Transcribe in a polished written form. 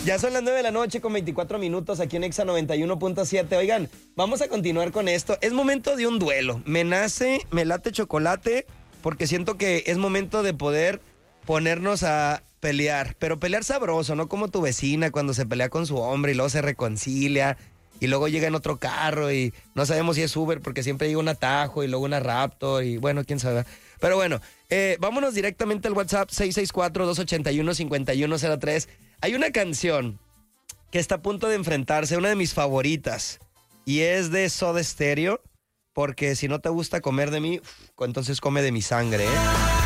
Ya son las 9 de la noche con 24 minutos aquí en Exa 91.7. Oigan, vamos a continuar con esto. Es momento de un duelo. Me late chocolate, porque siento que es momento de poder ponernos a pelear. Pero pelear sabroso, no como tu vecina cuando se pelea con su hombre y luego se reconcilia. Y luego llega en otro carro y no sabemos si es Uber porque siempre llega un atajo y luego una Raptor y bueno, quién sabe. Pero bueno, vámonos directamente al WhatsApp 664-281-5103. Hay una canción que está a punto de enfrentarse, una de mis favoritas, y es de Soda Stereo, porque si no te gusta comer de mí, entonces come de mi sangre, ¿eh?